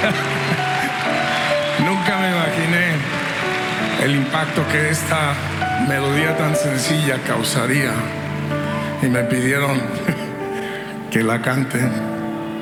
Nunca me imaginé el impacto que esta melodía tan sencilla causaría. Y me pidieron que la cante.